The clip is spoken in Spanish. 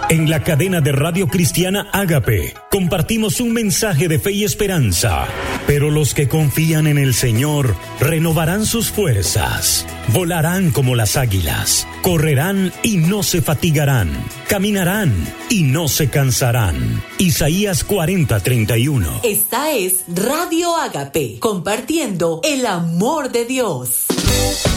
En la cadena de Radio Cristiana Ágape compartimos un mensaje de fe y esperanza. Pero los que confían en el Señor renovarán sus fuerzas, volarán como las águilas, correrán y no se fatigarán, caminarán y no se cansarán. Isaías 40:31. Esta es Radio Ágape, compartiendo el amor de Dios.